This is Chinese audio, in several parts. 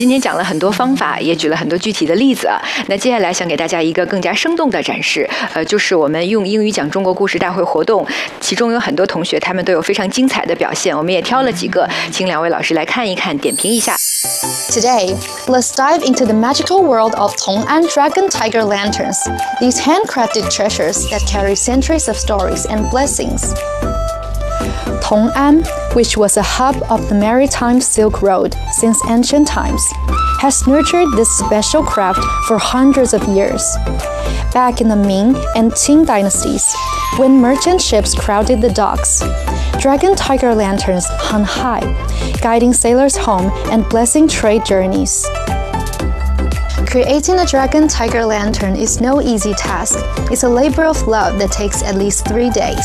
今天讲了很多方法，也举了很多具体的例子啊。那接下来想给大家一个更加生动的展示，就是我们用英语讲中国故事大会活动，其中有很多同学他们都有非常精彩的表现，我们也挑了几个，请两位老师来看一看，点评一下。 Today, let's dive into the magical world of Tong'an Dragon Tiger Lanterns, these handcrafted treasures that carry centuries of stories and blessings. Tong'an, which was a hub of the maritime Silk Road since ancient times, has nurtured this special craft for hundreds of years. Back in the Ming and Qing dynasties, when merchant ships crowded the docks, Dragon Tiger lanterns hung high, guiding sailors home and blessing trade journeys. Creating a Dragon Tiger lantern is no easy task. It's a labor of love that takes at least 3 days.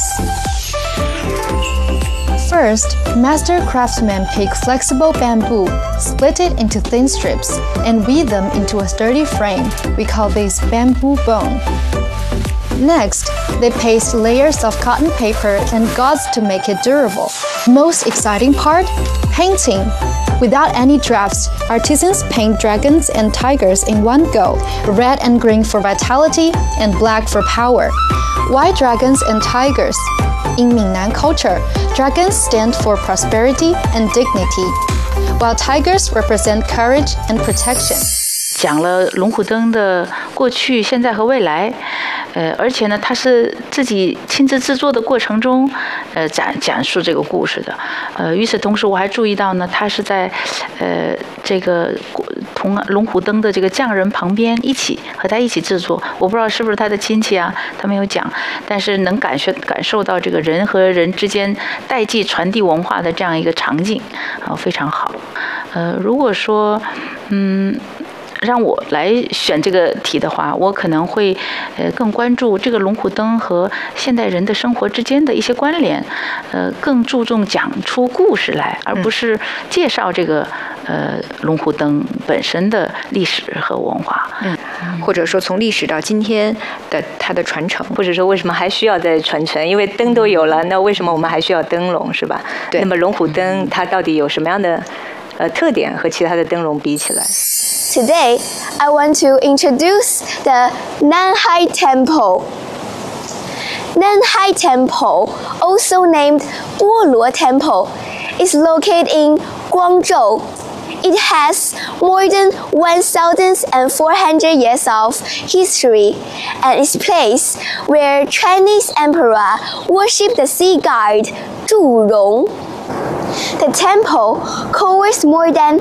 First, master craftsmen pick flexible bamboo, split it into thin strips, and weave them into a sturdy frame. We call this bamboo bone. Next, they paste layers of cotton paper and gauze to make it durable. Most exciting part? Painting. Without any drafts, artisans paint dragons and tigers in one go, red and green for vitality and black for power. Why dragons and tigers? In Minnan culture, dragons stand for prosperity and dignity, while tigers represent courage and protection. 讲了龙虎灯的过去、现在和未来，而且呢，他是自己亲自制作的过程中，讲述这个故事的。与此同时，我还注意到呢，他是在这个龙虎灯的这个匠人旁边和他一起制作。我不知道是不是他的亲戚啊，他没有讲，但是能感受到这个人和人之间代际传递文化的这样一个场景，非常好。如果说，让我来选这个题的话，我可能会更关注这个龙虎灯和现代人的生活之间的一些关联，更注重讲出故事来，而不是介绍这个龙虎灯本身的历史和文化。 或者说从历史到今天的它的传承，或者说为什么还需要再传承？因为灯都有了，那为什么我们还需要灯笼，是吧？对。那么龙虎灯它到底有什么样的特点和其他的灯笼比起来？ Today, I want to introduce the Nanhai Temple. Nanhai Temple, also named Guoluo Temple, is located in Guangzhou. It has more than 1,400 years of history and is a place where Chinese emperor worshipped the sea god Zhu Rong. The temple covers more than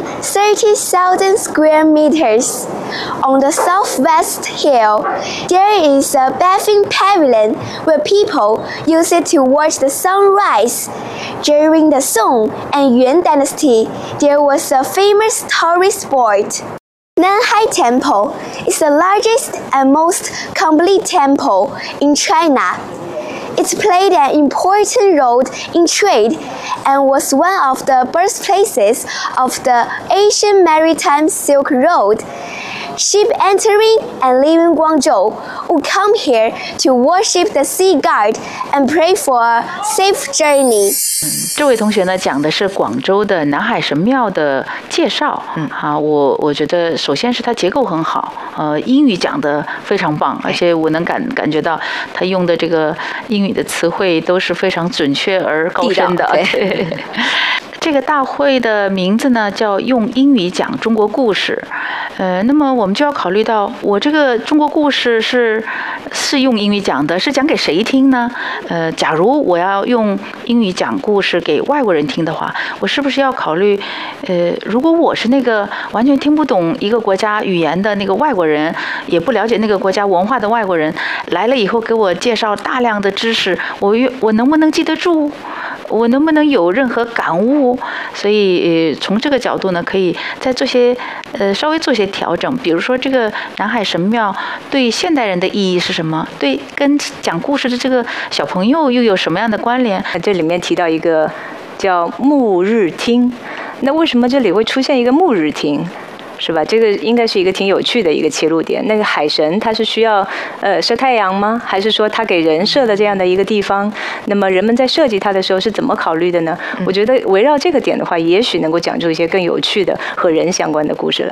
30,000 square meters. On the southwest hill, there is a bathing pavilion where people use it to watch the sunrise. During the Song and Yuan dynasty, there was a famous tourist spot. Nanhai Temple is the largest and most complete temple in China. It played an important role in trade and was one of the birthplaces of the Asian Maritime Silk Road. Ship entering and leaving Guangzhou would come here to worship the sea god and pray for a safe journey. 这位同学呢讲的是广州的南海神庙的介绍。我觉得首先是它结构很好，英语讲的非常棒，而且我能感觉到他用的这个英语的词汇都是非常准确而高深的。对。这个大会的名字呢叫用英语讲中国故事，那么我们就要考虑到，我这个中国故事是用英语讲的，是讲给谁听呢？假如我要用英语讲故事给外国人听的话，我是不是要考虑，如果我是那个完全听不懂一个国家语言的那个外国人，也不了解那个国家文化的外国人，来了以后给我介绍大量的知识，我能不能记得住？我能不能有任何感悟？所以从这个角度呢，可以再稍微做些调整。比如说，这个南海神庙对现代人的意义是什么？对跟讲故事的这个小朋友又有什么样的关联？ 这里面提到一个叫暮日厅，那为什么这里会出现一个暮日厅？是吧？这个应该是一个挺有趣的一个切入点。那个海神他是需要晒太阳吗？还是说他给人设的这样的一个地方？那么人们在设计它的时候是怎么考虑的呢？我觉得围绕这个点的话，也许能够讲出一些更有趣的和人相关的故事来。